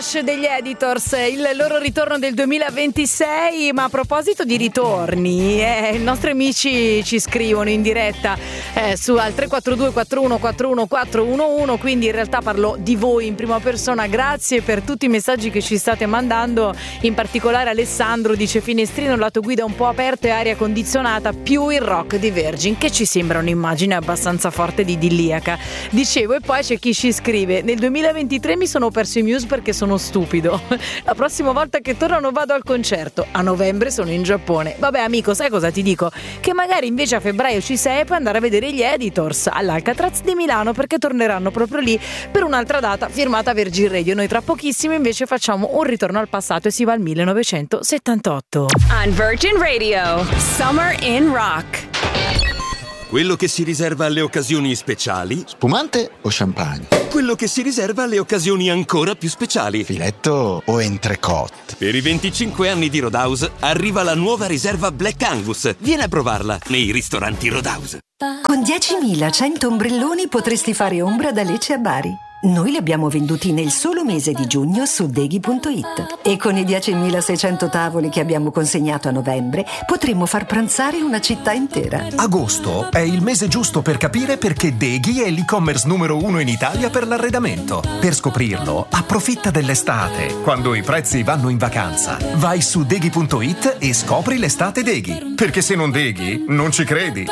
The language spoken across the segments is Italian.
Degli Editors, il loro ritorno del 2026. Ma a proposito di ritorni, i nostri amici ci scrivono in diretta su al 342 41 41 411, quindi in realtà parlo di voi in prima persona. Grazie per tutti i messaggi che ci state mandando, in particolare Alessandro dice: finestrino, lato guida un po' aperto e aria condizionata, più il rock di Virgin, che ci sembra un'immagine abbastanza forte di idilliaca. Dicevo, e poi c'è chi ci scrive: nel 2023 mi sono perso i Muse perché sono stupido. La prossima volta che tornano vado al concerto. A novembre sono in Giappone. Vabbè amico, sai cosa ti dico? Che magari invece a febbraio ci sei e puoi andare a vedere gli Editors all'Alcatraz di Milano, perché torneranno proprio lì per un'altra data firmata Virgin Radio. Noi tra pochissimo invece facciamo un ritorno al passato e si va al 1978. On Virgin Radio, Summer in Rock. Quello che si riserva alle occasioni speciali. Spumante o champagne? Quello che si riserva alle occasioni ancora più speciali. Filetto o entrecôte? Per i 25 anni di Roadhouse arriva la nuova riserva Black Angus. Vieni a provarla nei ristoranti Roadhouse. Con 10.100 ombrelloni potresti fare ombra da Lecce a Bari. Noi li abbiamo venduti nel solo mese di giugno su Deghi.it. E con i 10.600 tavoli che abbiamo consegnato a novembre potremmo far pranzare una città intera. Agosto è il mese giusto per capire perché Deghi è l'e-commerce numero 1 in Italia per l'arredamento. Per scoprirlo, approfitta dell'estate, quando i prezzi vanno in vacanza. Vai su Deghi.it e scopri l'estate Deghi. Perché se non Deghi, non ci credi.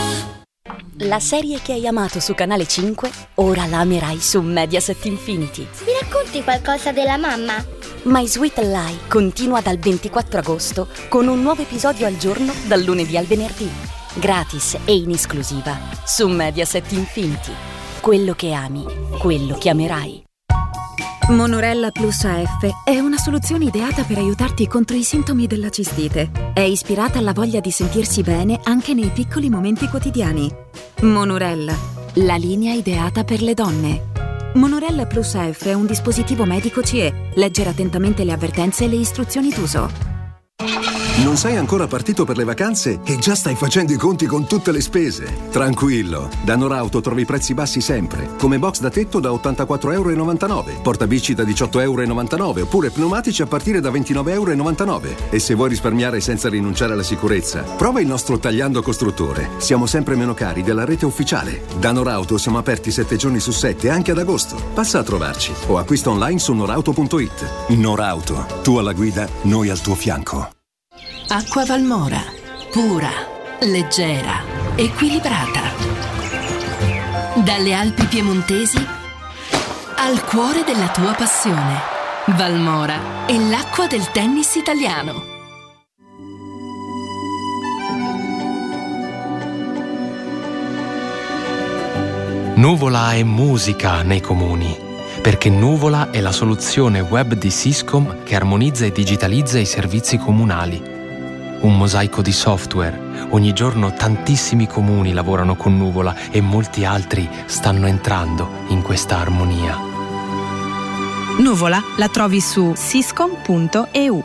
La serie che hai amato su Canale 5, ora la amerai su Mediaset Infinity. Mi racconti qualcosa della mamma? My Sweet Lie continua dal 24 agosto con un nuovo episodio al giorno dal lunedì al venerdì. Gratis e in esclusiva su Mediaset Infinity. Quello che ami, quello che amerai. Monorella Plus AF è una soluzione ideata per aiutarti contro i sintomi della cistite. È ispirata alla voglia di sentirsi bene anche nei piccoli momenti quotidiani. Monorella, la linea ideata per le donne. Monorella Plus AF è un dispositivo medico CE. Leggere attentamente le avvertenze e le istruzioni d'uso. Non sei ancora partito per le vacanze e già stai facendo i conti con tutte le spese. Tranquillo, da Norauto trovi prezzi bassi sempre, come box da tetto da 84,99€, portabici da 18,99€, oppure pneumatici a partire da 29,99€. E se vuoi risparmiare senza rinunciare alla sicurezza, prova il nostro Tagliando Costruttore. Siamo sempre meno cari della rete ufficiale. Da Norauto siamo aperti 7 giorni su 7, anche ad agosto. Passa a trovarci o acquista online su norauto.it. Norauto, tu alla guida, noi al tuo fianco. Acqua Valmora, pura, leggera, equilibrata. Dalle Alpi piemontesi al cuore della tua passione. Valmora è l'acqua del tennis italiano. Nuvola è musica nei comuni, perché Nuvola è la soluzione web di Syscom che armonizza e digitalizza i servizi comunali. Un mosaico di software. Ogni giorno tantissimi comuni lavorano con Nuvola e molti altri stanno entrando in questa armonia. Nuvola la trovi su syscom.eu.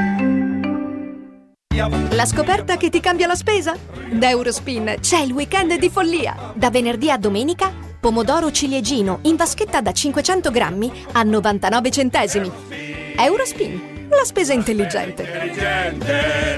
La scoperta che ti cambia la spesa? Da Eurospin c'è il weekend di follia. Da venerdì a domenica, pomodoro ciliegino in vaschetta da 500 grammi a 99 centesimi. Eurospin, la spesa intelligente.